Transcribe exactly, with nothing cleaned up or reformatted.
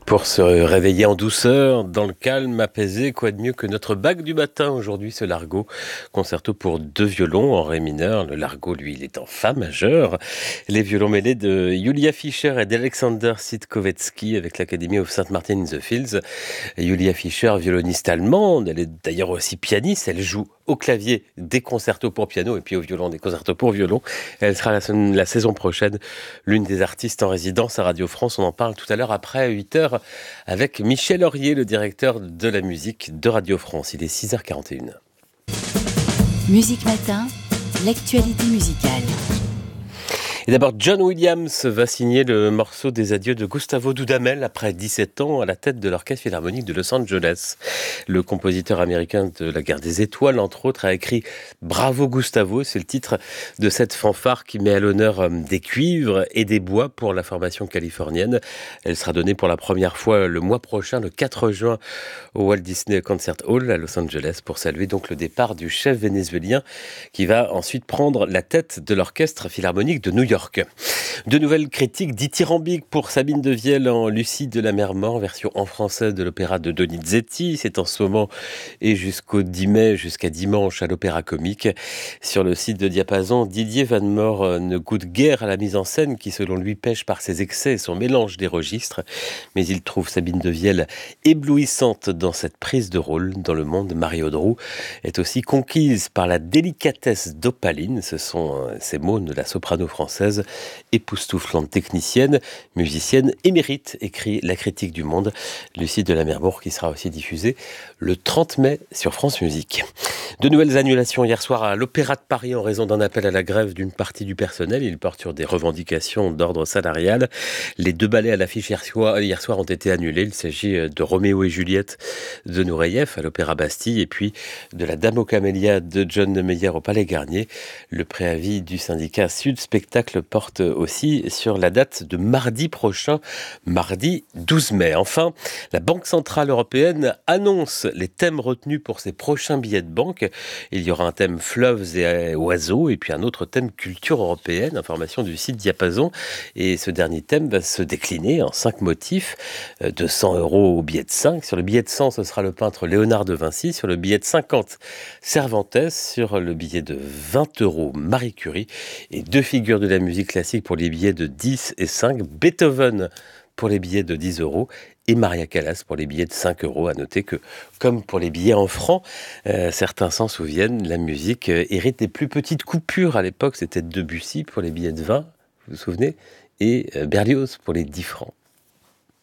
Pour se réveiller en douceur, dans le calme, apaisé, quoi de mieux que notre bague du matin aujourd'hui, ce Largo. Concerto pour deux violons en ré mineur. Le Largo, lui, il est en fa majeur. Les violons mêlés de Julia Fischer et d'Alexander Sitkovetsky avec l'Academy of Saint Martin in the Fields. Julia Fischer, violoniste allemande, elle est d'ailleurs aussi pianiste. Elle joue au clavier des concertos pour piano et puis au violon des concertos pour violon. Elle sera la, la saison prochaine l'une des artistes en résidence à Radio France. On en parle tout à l'heure après huit heures avec Michel Aurier, le directeur de la musique de Radio France. Il est six heures quarante et une. Musique Matin, l'actualité musicale. Et d'abord, John Williams va signer le morceau des adieux de Gustavo Dudamel après dix-sept ans à la tête de l'Orchestre Philharmonique de Los Angeles. Le compositeur américain de la Guerre des Étoiles, entre autres, a écrit « Bravo Gustavo », c'est le titre de cette fanfare qui met à l'honneur des cuivres et des bois pour la formation californienne. Elle sera donnée pour la première fois le mois prochain, le quatre juin, au Walt Disney Concert Hall à Los Angeles pour saluer donc le départ du chef vénézuélien qui va ensuite prendre la tête de l'Orchestre Philharmonique de New York. De nouvelles critiques dithyrambiques pour Sabine Devielle en Lucie de la Mer Morte, version en français de l'opéra de Donizetti. C'est en ce moment et jusqu'au dix mai, jusqu'à dimanche à l'Opéra Comique. Sur le site de Diapason, Didier Van Moor ne goûte guère à la mise en scène qui, selon lui, pêche par ses excès et son mélange des registres. Mais il trouve Sabine Devielle éblouissante dans cette prise de rôle. Dans le monde, Marie Audroux est aussi conquise par la délicatesse d'Opaline. Ce sont ces mots de la soprano française, époustouflante technicienne, musicienne émérite, écrit la critique du Monde. Lucie de la Mer Morte qui sera aussi diffusée le trente mai sur France Musique. De nouvelles annulations hier soir à l'Opéra de Paris en raison d'un appel à la grève d'une partie du personnel. Il porte sur des revendications d'ordre salarial. Les deux ballets à l'affiche hier soir, hier soir ont été annulés. Il s'agit de Roméo et Juliette de Nureyev à l'Opéra Bastille et puis de La Dame aux Camélias de John de Meyer au Palais Garnier. Le préavis du syndicat Sud Spectacle porte aussi sur la date de mardi prochain, mardi douze mai. Enfin, la Banque Centrale Européenne annonce les thèmes retenus pour ses prochains billets de banque. Il y aura un thème fleuves et oiseaux et puis un autre thème culture européenne, information du site Diapason. Et ce dernier thème va se décliner en cinq motifs, de cent euros au billet de cinq. Sur le billet de cent, ce sera le peintre Léonard de Vinci. Sur le billet de cinquante, Cervantes. Sur le billet de vingt euros, Marie Curie. Et deux figures de la musique classique pour les billets de dix et cinq, Beethoven pour les billets de dix euros et Maria Callas pour les billets de cinq euros. À noter que, comme pour les billets en francs, euh, certains s'en souviennent, la musique euh, hérite des plus petites coupures. À l'époque, c'était Debussy pour les billets de vingt, vous vous souvenez, et euh, Berlioz pour les dix francs.